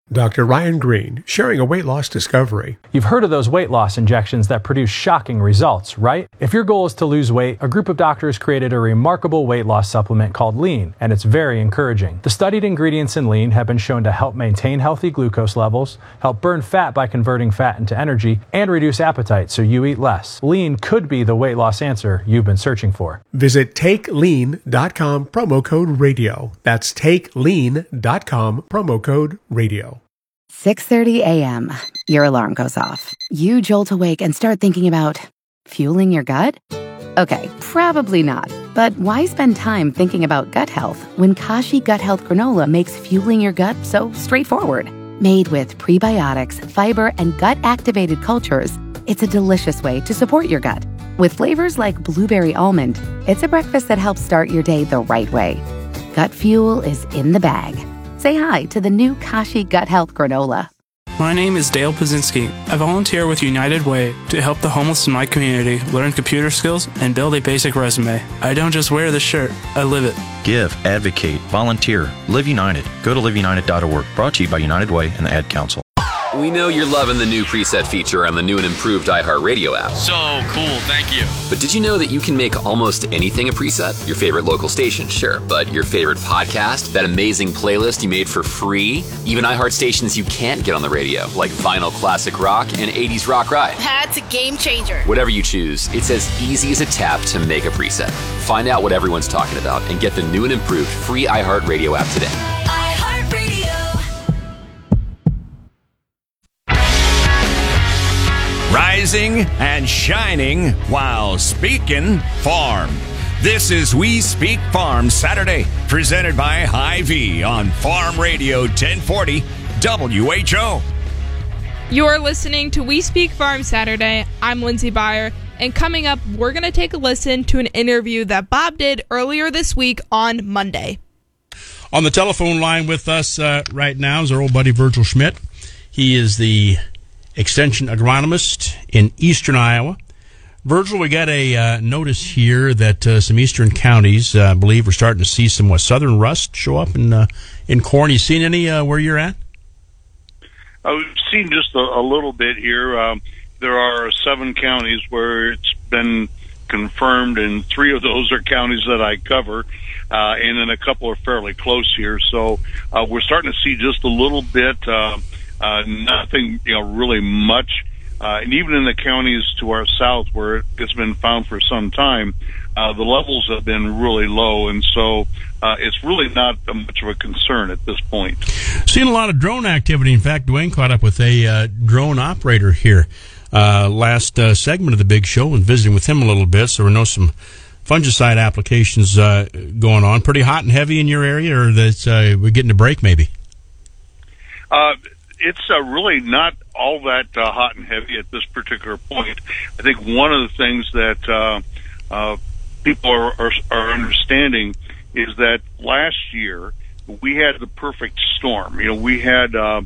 Dr. Ryan Green, sharing a weight loss discovery. You've heard of those weight loss injections that produce shocking results, right? If your goal is to lose weight, a group of doctors created a remarkable weight loss supplement called Lean, and it's very encouraging. The studied ingredients in Lean have been shown to help maintain healthy glucose levels, help burn fat by converting fat into energy, and reduce appetite so you eat less. Lean could be the weight loss answer you've been searching for. Visit TakeLean.com, promo code radio. That's TakeLean.com, promo code radio. 6:30 a.m. Your alarm goes off. You jolt awake and start thinking about fueling your gut? Okay, probably not. But why spend time thinking about gut health when Kashi Gut Health Granola makes fueling your gut so straightforward? Made with prebiotics, fiber, and gut-activated cultures, it's a delicious way to support your gut. With flavors like blueberry almond, it's a breakfast that helps start your day the right way. Gut fuel is in the bag. Say hi to the new Kashi Gut Health Granola. My name is Dale Pazinski. I volunteer with United Way to help the homeless in my community learn computer skills and build a basic resume. I don't just wear the shirt, I live it. Give, advocate, volunteer, Live United. Go to liveunited.org. Brought to you by United Way and the Ad Council. We know you're loving the new preset feature on the new and improved iHeartRadio app. So cool, thank you. But did you know that you can make almost anything a preset? Your favorite local station, sure, but your favorite podcast, that amazing playlist you made for free, even iHeart stations you can't get on the radio, like Vinyl Classic Rock and 80s Rock Ride. That's a game changer. Whatever you choose, it's as easy as a tap to make a preset. Find out what everyone's talking about and get the new and improved free iHeartRadio app today. Rising and shining while speaking farm. This is We Speak Farm Saturday, presented by Hy-Vee on Farm Radio 1040 WHO. You're listening to We Speak Farm Saturday. I'm Lindsay Byer, and coming up, we're going to take a listen to an interview that Bob did earlier this week on Monday. On the telephone line with us right now is our old buddy Virgil Schmidt. He is the Extension agronomist in eastern Iowa. Virgil, we got a notice here that some eastern counties, I believe, we're starting to see some southern rust show up in corn. You seen any where you're at? I've seen just a little bit here. There are 7 counties where it's been confirmed, and 3 of those are counties that I cover, and then a couple are fairly close here. So we're starting to see just a little bit. Nothing, really much. And even in the counties to our south where it's been found for some time, the levels have been really low. And so it's really not much of a concern at this point. Seen a lot of drone activity. In fact, Dwayne caught up with a drone operator here last segment of the big show and visiting with him a little bit. So we know some fungicide applications going on. Pretty hot and heavy in your area, or that we're getting a break maybe? It's really not all that hot and heavy at this particular point. I think one of the things that people are understanding is that last year we had the perfect storm. We had a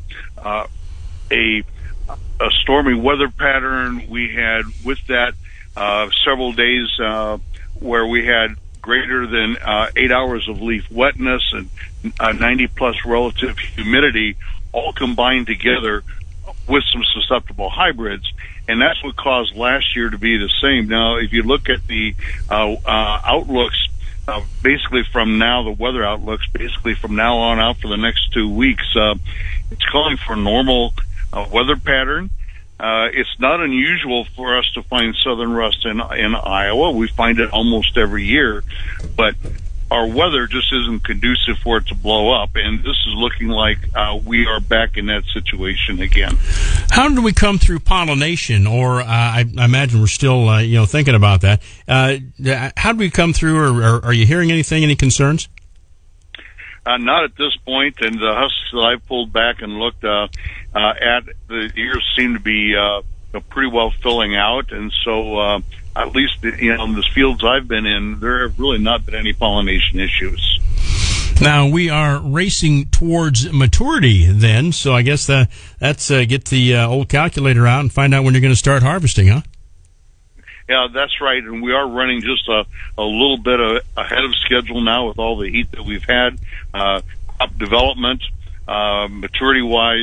stormy weather pattern. We had with that several days where we had greater than 8 hours of leaf wetness and 90-plus relative humidity, all combined together with some susceptible hybrids, and that's what caused last year to be the same. Now, if you look at the outlooks, basically from now, the weather outlooks, basically from now on out for the next 2 weeks, it's calling for a normal weather pattern. It's not unusual for us to find southern rust in Iowa. We find it almost every year, but our weather just isn't conducive for it to blow up, and this is looking like we are back in that situation again. How do we come through pollination, or I imagine we're still thinking about that. How do we come through, or are you hearing anything, any concerns? Not at this point, and the husks that I've pulled back and looked at, the ears seem to be pretty well filling out, and so at least in the fields I've been in, there have really not been any pollination issues. Now we are racing towards maturity, then. So I guess that's get the old calculator out and find out when you're going to start harvesting, huh? Yeah, that's right, and we are running just a little bit ahead of schedule now with all the heat that we've had, crop development, maturity-wise.